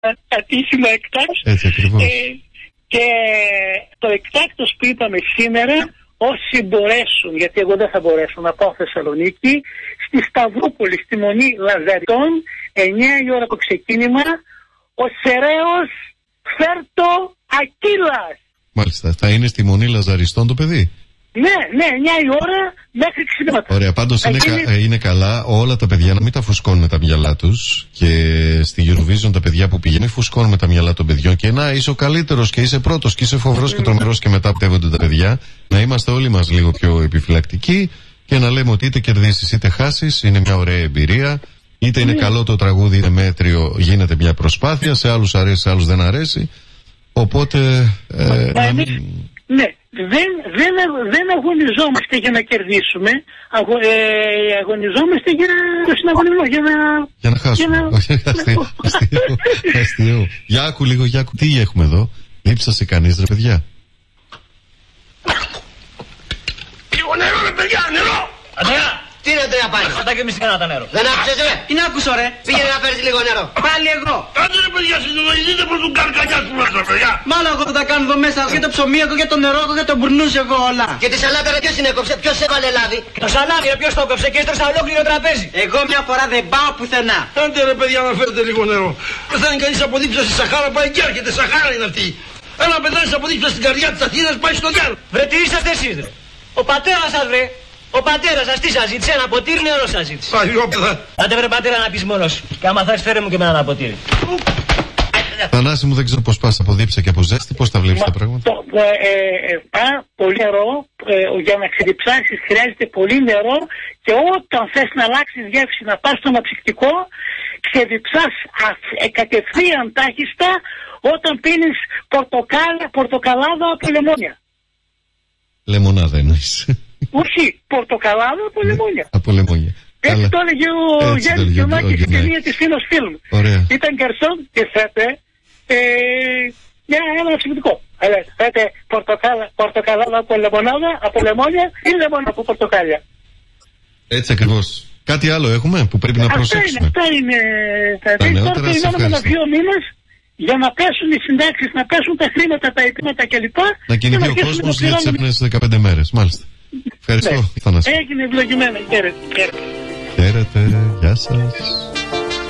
ατύχημα εκτάκτος. Έτσι ακριβώς. Και το εκτάκτος που είπαμε σήμερα, όσοι μπορέσουν, γιατί εγώ δεν θα μπορέσω να πάω Θεσσαλονίκη, στη Σταυρούπολη, στη Μονή Λαζαριτών, 9 η ώρα το ξεκίνημα, ο Σεραίος Φέρτο Ακύλας. Μάλιστα, θα είναι στη Μονή Λαζαριστών το παιδί. Ναι, 9 η ώρα μέχρι ξυπνήματα. Ωραία, πάντως είναι καλά όλα τα παιδιά να μην τα φουσκώνουν τα μυαλά τους. Και στη Eurovision τα παιδιά που πηγαίνουν φουσκώνουν τα μυαλά των παιδιών. Και να είσαι ο καλύτερος και είσαι πρώτος και είσαι φοβερός και τρομερός και μετά πτεύονται τα παιδιά. Να είμαστε όλοι μας λίγο πιο επιφυλακτικοί και να λέμε ότι είτε κερδίσεις είτε χάσεις, είναι μια ωραία εμπειρία. Είτε είναι καλό το τραγούδι, είναι μέτριο, γίνεται μια προσπάθεια. Σε άλλους αρέσει, σε άλλους δεν αρέσει. Οπότε. Ναι. Δεν αγωνιζόμαστε για να κερδίσουμε. Αγωνιζόμαστε για το συναγωνισμό. Για να χάσουμε. Αστείο. Για άκου λίγο, για άκου. Τι έχουμε εδώ. Λείψασε κανείς ρε παιδιά? Λίγο νερό ρε παιδιά, νερό. Αντρέα. Τι είναι Αντρέα πάλι? Αυτά και εμείς κανένα νερό. Δεν άκουσες ρε? Τι να ακούσω ρε? Πήγαινε να φέρεις λίγο νερό. Πάλι εγώ. Άντε ρε παιδιά, συντονιστείτε προς τον καρκαγιά σου μέσα παιδιά. Μάλλον εγώ θα τα κάνω εδώ μέσα και το ψωμί εγώ και το νερό εγώ και το μπουρνούς εγώ όλα. Και τη σαλάτα ρε ποιος την έκοψε, ποιος έβαλε λάδι? Το σαλάμι ρε ποιος το έκοψε και έστρεψα ολόκληρο τραπέζι. Εγώ μια φορά δεν πάω πουθενά. Άντε ρε παιδιά να φέρετε λίγο νερό. Δεν θα είναι κανείς από δίψα στη Σαχάρα, πάει και έρχεται, Σαχάρα είναι αυτή. Ένα παιδάκι από δίψα στην καρδιά της Αθήνας πάει στο διάλογο. Βρε τι είσαστε εσείς ρε? Ο πατέρας σας βρε. Ο πατέρας σας τι σας ζήτησε, ένα ποτήρι νερό σας ζήτησε. Παλιόπαιδα. Άντε βρε πατέρα να πεις μόνος σου. Και άμα θες φέρε μου και με ένα ποτήρι. Θανάση μου, δεν ξέρω πώς πας από δίψα και από ζέστη, πώς τα βλέπεις τα πράγματα? Πολύ νερό, για να ξεδιψάσεις χρειάζεται πολύ νερό και όταν θες να αλλάξεις γεύση, να πας στο αναψυκτικό, ξεδιψάς κατευθείαν τάχιστα όταν πίνεις πορτοκαλάδα από λεμόνια. Λεμονάδα εννοείς? Όχι, πορτοκαλάδα από λεμόνια. Από λεμόνια. Έτσι το έλεγε ο Γιάννης Γιωμάκης στην ταινία της Φίνος Φιλμ. Ήταν γκαρσόν και θέτε ένα αναψυκτικό. Θέτε πορτοκαλάδα από λεμονάδα, από λεμόνια ή λεμόνα από πορτοκάλια. Έτσι ακριβώς. Κάτι άλλο έχουμε που πρέπει να προσέξουμε? Αυτά είναι τα νεότερα. Τώρα περιμένουμε ένα 2 μήνες για να πέσουν οι συντάξεις, να πέσουν τα χρήματα, τα αιτήματα κλπ. Να κυνηγεί ο κόσμος για τις έπαινες 15 μέρες. Μάλιστα. Ευχαριστώ. Έγινε ευλογημένα. Χαίρετε. Χαίρετε. Γεια σας.